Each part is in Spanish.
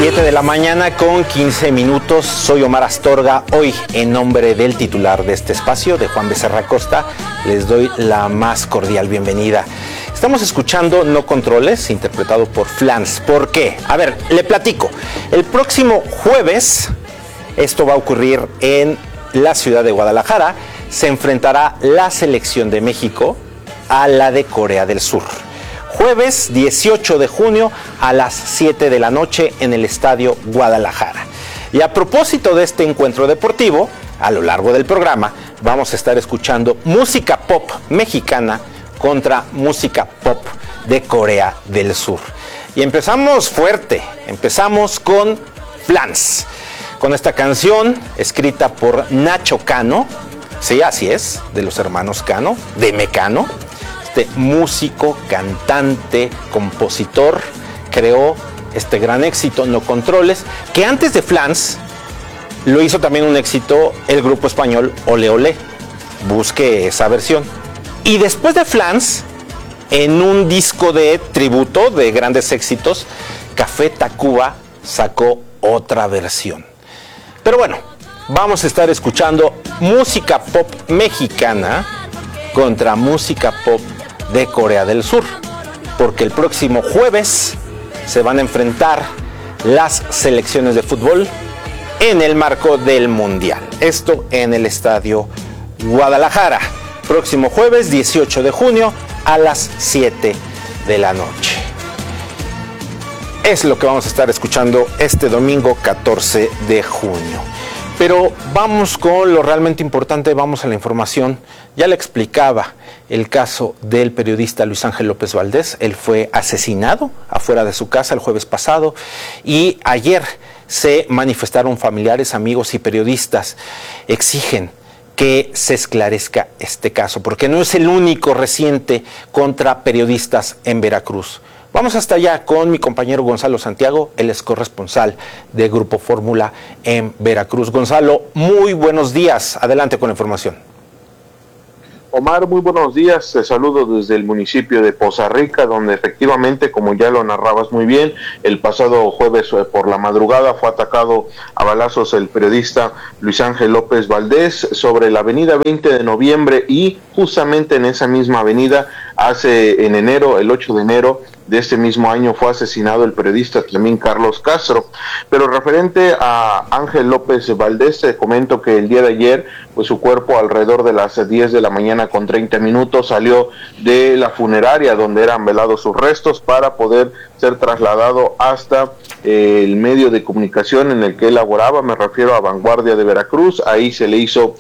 7 de la mañana con 15 minutos. Soy Omar Astorga. Hoy, en nombre del titular de este espacio, de Juan Becerra Costa, les doy la más cordial bienvenida. Estamos escuchando No Controles, interpretado por Flans. ¿Por qué? A ver, le platico. El próximo jueves, esto va a ocurrir en la ciudad de Guadalajara, se enfrentará la selección de México a la de Corea del Sur. Jueves 18 de junio a las 7 de la noche en el Estadio Guadalajara. Y a propósito de este encuentro deportivo, a lo largo del programa vamos a estar escuchando música pop mexicana contra música pop de Corea del Sur. Y empezamos fuerte, empezamos con Flans, con esta canción escrita por Nacho Cano, sí, así es, de los hermanos Cano, de Mecano. Este músico, cantante, compositor, creó este gran éxito, No Controles, que antes de Flans lo hizo también un éxito el grupo español Ole Ole. Busque esa versión. Y después de Flans, en un disco de tributo de grandes éxitos, Café Tacuba sacó otra versión. Pero bueno, vamos a estar escuchando música pop mexicana contra música pop de Corea del Sur, porque el próximo jueves se van a enfrentar las selecciones de fútbol en el marco del Mundial. Esto en el Estadio Guadalajara, próximo jueves 18 de junio a las 7 de la noche. Es lo que vamos a estar escuchando este domingo 14 de junio. Pero vamos con lo realmente importante, vamos a la información. Ya le explicaba el caso del periodista Luis Ángel López Valdés. Él fue asesinado afuera de su casa el jueves pasado y ayer se manifestaron familiares, amigos y periodistas. Exigen que se esclarezca este caso, porque no es el único reciente contra periodistas en Veracruz. Vamos hasta allá con mi compañero Gonzalo Santiago, él es corresponsal de Grupo Fórmula en Veracruz. Gonzalo, muy buenos días, adelante con la información. Omar, muy buenos días, te saludo desde el municipio de Poza Rica, donde efectivamente, como ya lo narrabas muy bien, el pasado jueves por la madrugada fue atacado a balazos el periodista Luis Ángel López Valdés sobre la avenida 20 de noviembre y justamente en esa misma avenida en enero, el 8 de enero de este mismo año fue asesinado el periodista también Carlos Castro. Pero referente a Ángel López Valdés, te comento que el día de ayer, pues su cuerpo alrededor de las 10 de la mañana con 30 minutos salió de la funeraria donde eran velados sus restos para poder ser trasladado hasta el medio de comunicación en el que él laboraba, me refiero a Vanguardia de Veracruz. Ahí se le hizo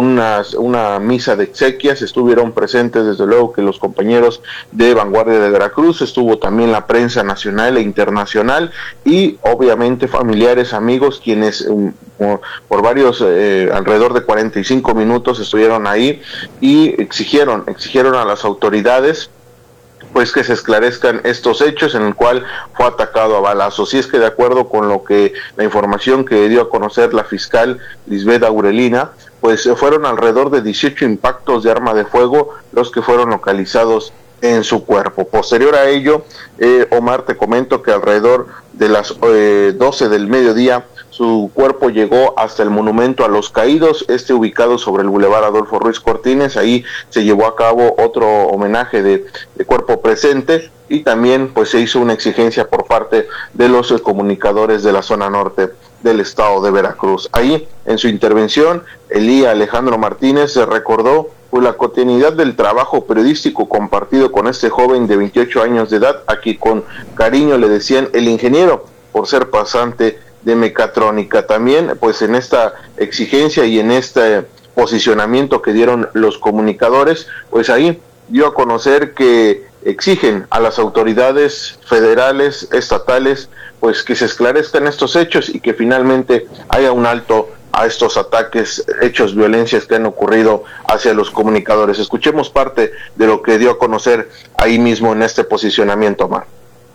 una misa de exequias, estuvieron presentes desde luego que los compañeros de Vanguardia de Veracruz, estuvo también la prensa nacional e internacional y obviamente familiares, amigos, quienes por varios, alrededor de 45 minutos estuvieron ahí y exigieron a las autoridades pues que se esclarezcan estos hechos en el cual fue atacado a balazos. Y es que de acuerdo con la información que dio a conocer la fiscal Lisbeth Aurelina, pues fueron alrededor de 18 impactos de arma de fuego los que fueron localizados en su cuerpo. Posterior a ello, Omar, te comento que alrededor de las 12 del mediodía su cuerpo llegó hasta el Monumento a los Caídos, ubicado sobre el Boulevard Adolfo Ruiz Cortines. Ahí se llevó a cabo otro homenaje de cuerpo presente y también pues se hizo una exigencia por parte de los comunicadores de la zona norte del estado de Veracruz. Ahí, en su intervención, Elía Alejandro Martínez se recordó la cotidianidad del trabajo periodístico compartido con este joven de 28 años de edad, a quien con cariño le decían el ingeniero, por ser pasante de mecatrónica. También, pues en esta exigencia y en este posicionamiento que dieron los comunicadores, pues ahí dio a conocer que exigen a las autoridades federales, estatales, pues que se esclarezcan estos hechos y que finalmente haya un alto a estos ataques, hechos, violencias que han ocurrido hacia los comunicadores. Escuchemos parte de lo que dio a conocer ahí mismo en este posicionamiento, Omar.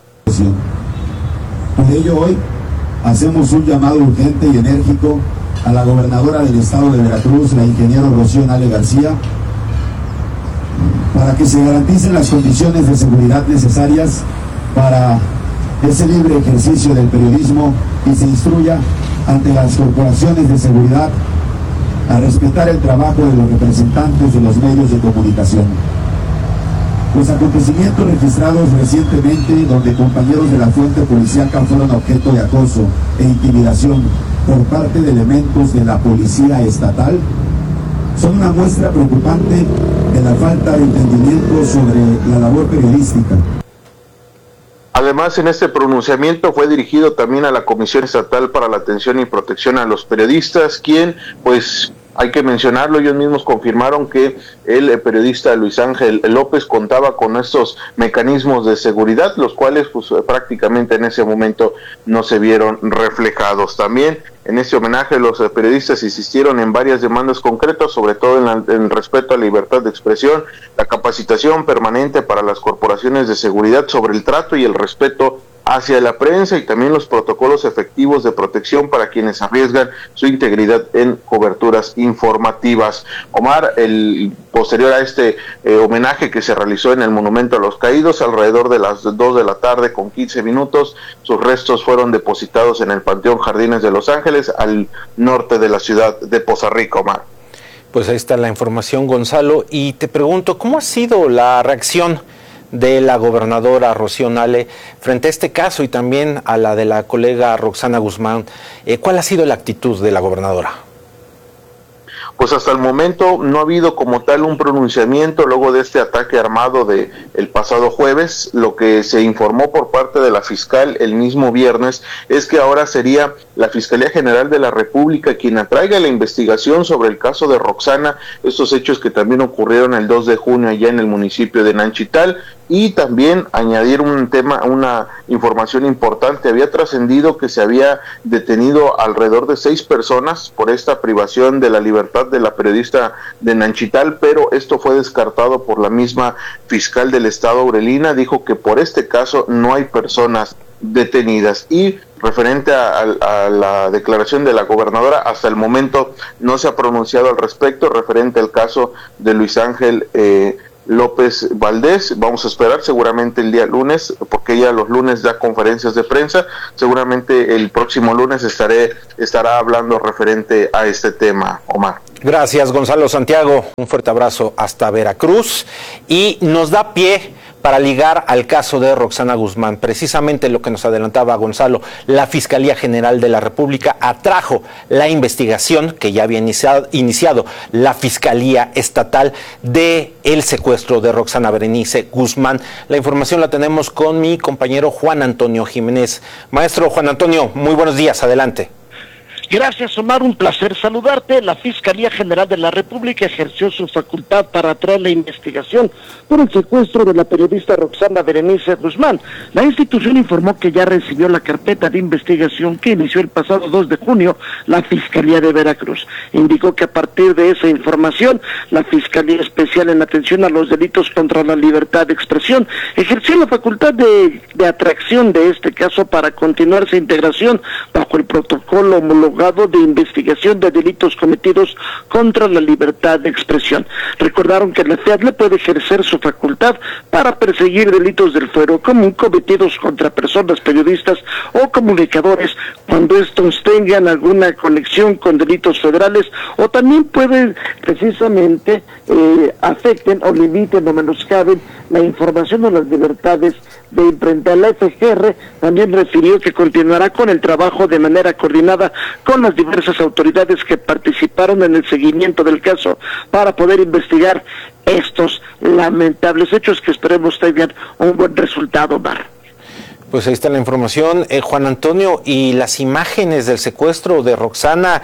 Por ello hoy hacemos un llamado urgente y enérgico a la gobernadora del estado de Veracruz, la ingeniera Rocío Nale García, para que se garanticen las condiciones de seguridad necesarias para ese libre ejercicio del periodismo y se instruya ante las corporaciones de seguridad a respetar el trabajo de los representantes de los medios de comunicación. Los acontecimientos registrados recientemente, donde compañeros de la fuente policíaca fueron objeto de acoso e intimidación por parte de elementos de la policía estatal, son una muestra preocupante de la falta de entendimiento sobre la labor periodística. Además, en este pronunciamiento fue dirigido también a la Comisión Estatal para la Atención y Protección a los Periodistas, quien, pues, hay que mencionarlo, ellos mismos confirmaron que el periodista Luis Ángel López contaba con estos mecanismos de seguridad, los cuales pues prácticamente en ese momento no se vieron reflejados. También en este homenaje los periodistas insistieron en varias demandas concretas, sobre todo en el respeto a la libertad de expresión, la capacitación permanente para las corporaciones de seguridad sobre el trato y el respeto hacia la prensa y también los protocolos efectivos de protección para quienes arriesgan su integridad en coberturas informativas. Omar, el posterior a este homenaje que se realizó en el Monumento a los Caídos, alrededor de las 2 de la tarde con 15 minutos, sus restos fueron depositados en el Panteón Jardines de Los Ángeles, al norte de la ciudad de Poza Rica, Omar. Pues ahí está la información, Gonzalo, y te pregunto, ¿cómo ha sido la reacción de la gobernadora Rocío Nale frente a este caso y también a la de la colega Roxana Guzmán? ¿Cuál ha sido la actitud de la gobernadora? Pues hasta el momento no ha habido como tal un pronunciamiento luego de este ataque armado de el pasado jueves. Lo que se informó por parte de la fiscal el mismo viernes es que ahora sería la Fiscalía General de la República quien atraiga la investigación sobre el caso de Roxana, estos hechos que también ocurrieron el 2 de junio allá en el municipio de Nanchital. Y también añadir una información importante. Había trascendido que se había detenido alrededor de 6 personas por esta privación de la libertad de la periodista de Nanchital, pero esto fue descartado por la misma fiscal del estado, Aurelina. Dijo que por este caso no hay personas detenidas. Y referente a la declaración de la gobernadora, hasta el momento no se ha pronunciado al respecto, referente al caso de Luis Ángel López Valdés. Vamos a esperar seguramente el día lunes, porque ella los lunes da conferencias de prensa. Seguramente el próximo lunes estará hablando referente a este tema, Omar. Gracias, Gonzalo Santiago. Un fuerte abrazo hasta Veracruz. Y nos da pie para ligar al caso de Roxana Guzmán. Precisamente lo que nos adelantaba Gonzalo, la Fiscalía General de la República atrajo la investigación que ya había iniciado la Fiscalía Estatal de el secuestro de Roxana Berenice Guzmán. La información la tenemos con mi compañero Juan Antonio Jiménez. Maestro Juan Antonio, muy buenos días, adelante. Gracias, Omar, un placer saludarte. La Fiscalía General de la República ejerció su facultad para atraer la investigación por el secuestro de la periodista Roxana Berenice Guzmán. La institución informó que ya recibió la carpeta de investigación que inició el pasado 2 de junio la Fiscalía de Veracruz. Indicó que a partir de esa información, la Fiscalía Especial en Atención a los Delitos contra la Libertad de Expresión ejerció la facultad de atracción de este caso para continuar su integración bajo el protocolo homologado de investigación de delitos cometidos contra la libertad de expresión. Recordaron que la FEADLE puede ejercer su facultad para perseguir delitos del fuero común cometidos contra personas periodistas o comunicadores cuando estos tengan alguna conexión con delitos federales o también pueden precisamente afecten o limiten o menoscaben la información o las libertades de imprenta. La FGR también refirió que continuará con el trabajo de manera coordinada con las diversas autoridades que participaron en el seguimiento del caso para poder investigar estos lamentables hechos que esperemos tengan un buen resultado, Omar. Pues ahí está la información, Juan Antonio, y las imágenes del secuestro de Roxana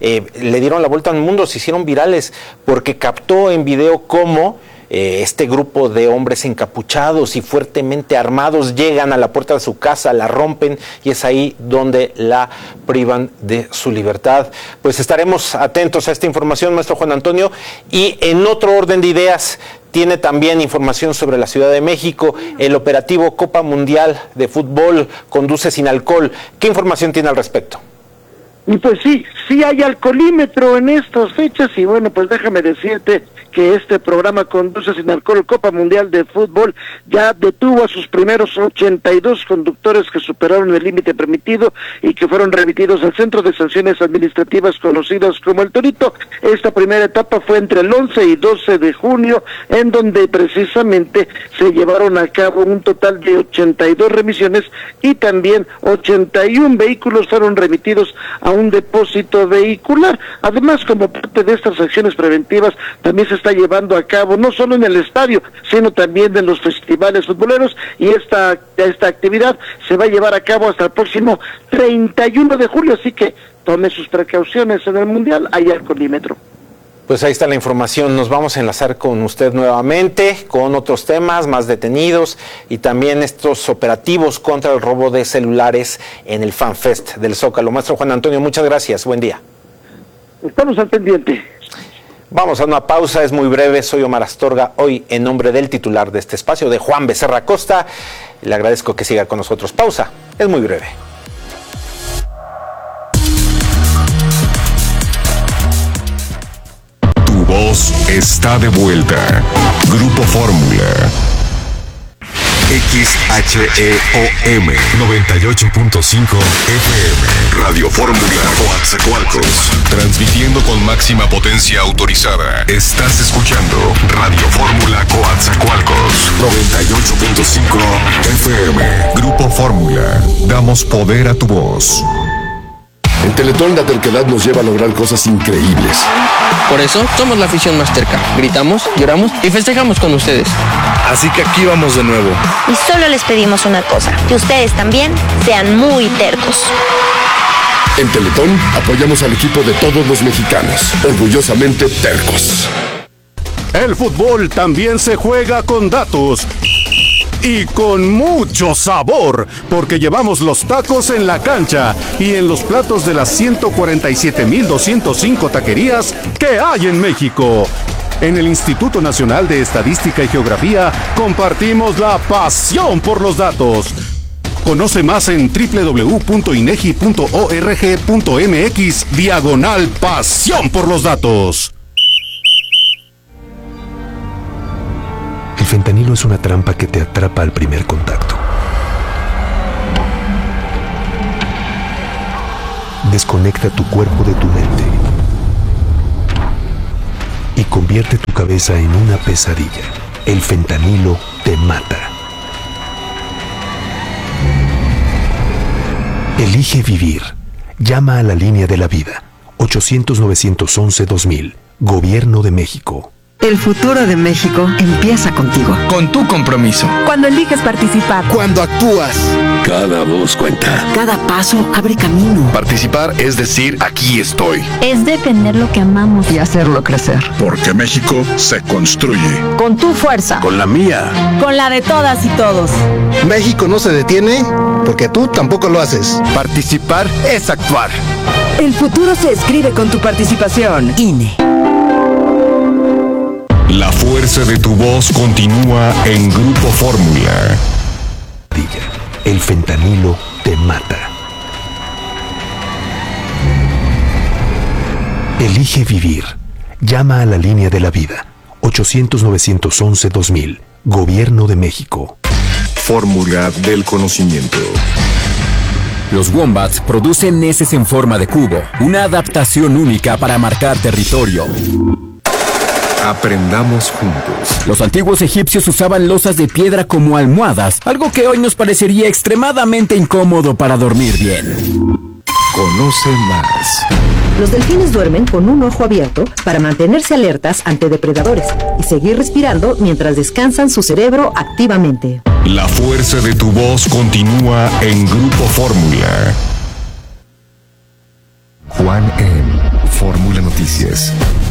le dieron la vuelta al mundo, se hicieron virales porque captó en video cómo este grupo de hombres encapuchados y fuertemente armados llegan a la puerta de su casa, la rompen y es ahí donde la privan de su libertad. Pues estaremos atentos a esta información, maestro Juan Antonio, y en otro orden de ideas, tiene también información sobre la Ciudad de México, el operativo Copa Mundial de Fútbol Conduce sin alcohol. ¿Qué información tiene al respecto? Y pues sí hay alcoholímetro en estas fechas, y bueno, pues déjame decirte que este programa Conduce Sin Alcohol Copa Mundial de Fútbol ya detuvo a sus primeros 82 conductores que superaron el límite permitido y que fueron remitidos al Centro de Sanciones Administrativas conocidas como el Torito. Esta primera etapa fue entre el 11 y 12 de junio, en donde precisamente se llevaron a cabo un total de 82 remisiones y también 81 vehículos fueron remitidos a un depósito vehicular. Además, como parte de estas acciones preventivas, también se está llevando a cabo no solo en el estadio, sino también en los festivales futboleros, y esta actividad se va a llevar a cabo hasta el próximo 31 de julio, así que tome sus precauciones. En el Mundial hay alcoholímetro. Pues ahí está la información. Nos vamos a enlazar con usted nuevamente con otros temas más detenidos y también estos operativos contra el robo de celulares en el FanFest del Zócalo. Maestro Juan Antonio, muchas gracias. Buen día. Estamos al pendiente. Vamos a una pausa, es muy breve. Soy Omar Astorga, hoy en nombre del titular de este espacio, de Juan Becerra Costa. Le agradezco que siga con nosotros. Pausa, es muy breve. Voz está de vuelta. Grupo Fórmula. XHEOM 98.5 FM. Radio Fórmula Coatzacoalcos. Transmitiendo con máxima potencia autorizada. Estás escuchando Radio Fórmula Coatzacoalcos 98.5 FM. Grupo Fórmula. Damos poder a tu voz. En Teletón la terquedad nos lleva a lograr cosas increíbles. Por eso somos la afición más terca. Gritamos, lloramos y festejamos con ustedes. Así que aquí vamos de nuevo. Y solo les pedimos una cosa, que ustedes también sean muy tercos. En Teletón apoyamos al equipo de todos los mexicanos. Orgullosamente tercos. El fútbol también se juega con datos. Y con mucho sabor, porque llevamos los tacos en la cancha y en los platos de las 147,205 taquerías que hay en México. En el Instituto Nacional de Estadística y Geografía compartimos la pasión por los datos. Conoce más en www.inegi.org.mx/pasión por los datos. El fentanilo es una trampa que te atrapa al primer contacto. Desconecta tu cuerpo de tu mente y convierte tu cabeza en una pesadilla. El fentanilo te mata. Elige vivir. Llama a la línea de la vida. 800-911-2000. Gobierno de México. El futuro de México empieza contigo. Con tu compromiso. Cuando eliges participar. Cuando actúas. Cada voz cuenta. Cada paso abre camino. Participar es decir, aquí estoy. Es defender lo que amamos Y hacerlo crecer. Porque México se construye. Con tu fuerza. Con la mía. Con la de todas y todos. México no se detiene porque tú tampoco lo haces. Participar es actuar. El futuro se escribe con tu participación. INE. La fuerza de tu voz continúa en Grupo Fórmula. El fentanilo te mata. Elige vivir. Llama a la línea de la vida. 800-911-2000. Gobierno de México. Fórmula del conocimiento. Los Wombats producen heces en forma de cubo, una adaptación única para marcar territorio. Aprendamos juntos. Los antiguos egipcios usaban losas de piedra como almohadas, algo que hoy nos parecería extremadamente incómodo para dormir bien. Conoce más. Los delfines duermen con un ojo abierto para mantenerse alertas ante depredadores y seguir respirando mientras descansan su cerebro activamente. La fuerza de tu voz continúa en Grupo Fórmula. Juan en Fórmula Noticias.